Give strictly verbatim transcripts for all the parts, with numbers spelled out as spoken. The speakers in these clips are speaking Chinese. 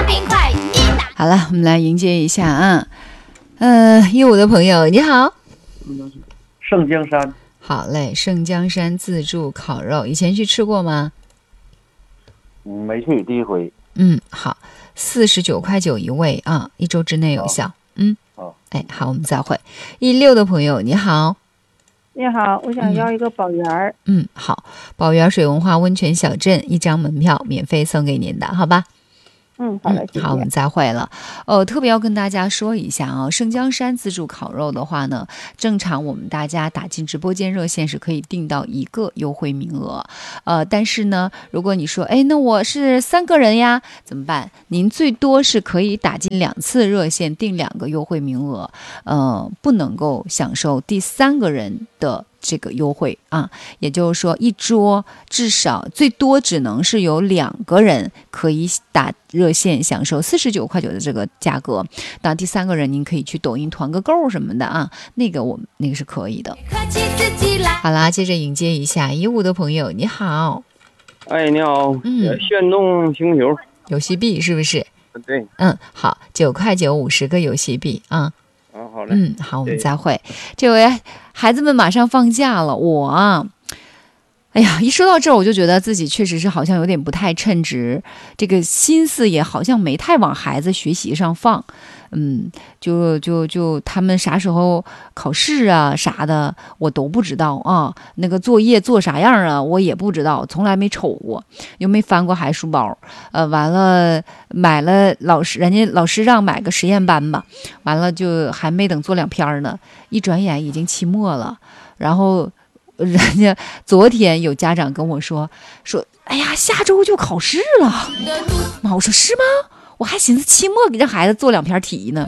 冰块，你打。 好了，我们来迎接一下啊，呃，一五的朋友你好。 盛江山。 好嘞，盛江山自助烤肉，以前去吃过吗？ 没去，第一回。 嗯，好，四十九块九一位啊，一周之内有效。嗯， 好， 哎，好，我们再会。一六的朋友你好。 你好，我想要一个宝园儿。 嗯，好，宝园水文化温泉小镇一张门票免费送给您的，好吧？ 嗯，好的，谢谢。 好，我们再会了。哦，特别要跟大家说一下啊，盛江山自助烤肉的话呢，正常我们大家打进直播间热线是可以订到一个优惠名额，呃，但是呢，如果你说，哎，那我是三个人呀，怎么办？您最多是可以打进两次热线订两个优惠名额，呃，不能够享受第三个人的这个优惠啊，也就是说一桌至少最多只能是有两个人可以打热线享受四十九块九的这个价格，那第三个人您可以去抖音团个购什么的啊，那个我们那个是可以的。好啦，接着迎接一下一五的朋友，你好。 哎，你好， 嗯， 炫动星球游戏币是不是？ 对， 嗯，好，九块九五十个游戏币啊。 啊，好嘞， 嗯，好，我们再会。这位孩子们马上放假了，我啊，哎呀，一说到这儿，我就觉得自己确实是好像有点不太称职，这个心思也好像没太往孩子学习上放。嗯，就就就他们啥时候考试啊啥的，我都不知道啊。那个作业做啥样啊，我也不知道，从来没瞅过，又没翻过孩书包。呃，完了买了老师，人家老师让买个实验班吧，完了就还没等做两篇呢，一转眼已经期末了。然后人家昨天有家长跟我说说，哎呀，下周就考试了。妈，我说是吗？我还寻思期末给这孩子做两篇题呢。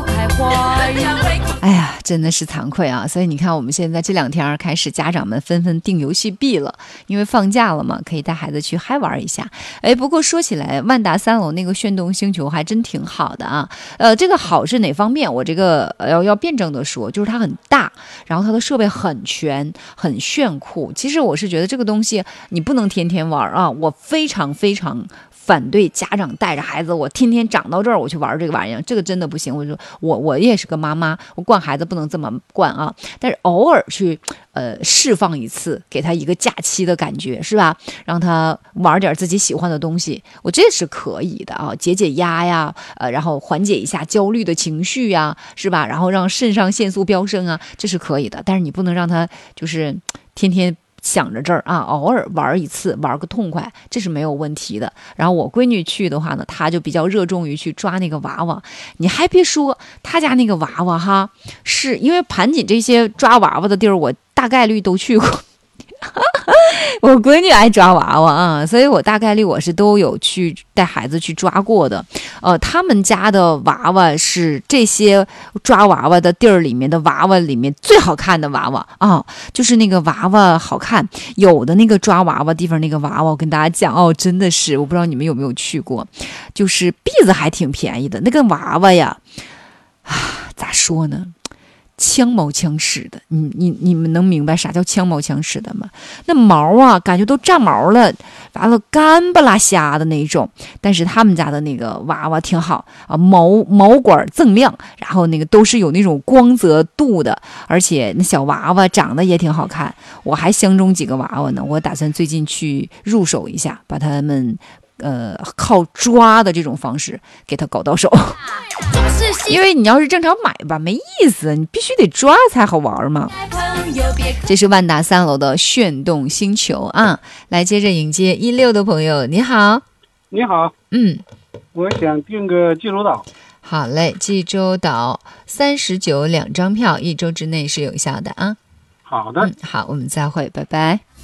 哎呀，真的是惭愧啊！所以你看，我们现在这两天开始，家长们纷纷订游戏币了，因为放假了嘛，可以带孩子去嗨玩一下。哎，不过说起来，万达三楼那个炫动星球还真挺好的啊。呃，这个好是哪方面？我这个要要辩证的说，就是它很大，然后它的设备很全，很炫酷。其实我是觉得这个东西你不能天天玩啊，我非常非常反对家长带着孩子，我天天长到这儿我去玩这个玩意儿，这个真的不行。我就我我也是个妈妈，我惯孩子不能这么惯啊，但是偶尔去呃释放一次，给他一个假期的感觉，是吧？让他玩点自己喜欢的东西，我这是可以的啊，解解压呀，呃，然后缓解一下焦虑的情绪呀，是吧？然后让肾上腺素飙升啊，这是可以的。但是你不能让他就是天天想着这儿啊，偶尔玩一次，玩个痛快，这是没有问题的。然后我闺女去的话呢，她就比较热衷于去抓那个娃娃。你还别说，她家那个娃娃哈，是因为盘锦这些抓娃娃的地儿，我大概率都去过。我闺女爱抓娃娃啊，所以我大概率我是都有去带孩子去抓过的。呃，他们家的娃娃是这些抓娃娃的地儿里面的娃娃里面最好看的娃娃啊，就是那个娃娃好看。有的那个抓娃娃地方那个娃娃，我跟大家讲哦，真的是我不知道你们有没有去过，就是币子还挺便宜的那个娃娃呀，啊，咋说呢？枪毛枪使的，你你你们能明白啥叫枪毛枪使的吗？那毛啊，感觉都炸毛了，完了干巴拉瞎的那种。但是他们家的那个娃娃挺好啊，毛毛管锃亮，然后那个都是有那种光泽度的，而且那小娃娃长得也挺好看。我还相中几个娃娃呢，我打算最近去入手一下，把他们呃靠抓的这种方式给他搞到手。因为你要是正常买吧没意思，你必须得抓才好玩嘛。这是万达三楼的炫动星球啊，来接着迎接一六的朋友，你好。 你好， 嗯， 我想订个济州岛。 好嘞，济州岛三十九两张票，一周之内是有效的啊。 好的， 嗯，好，我们再会，拜拜。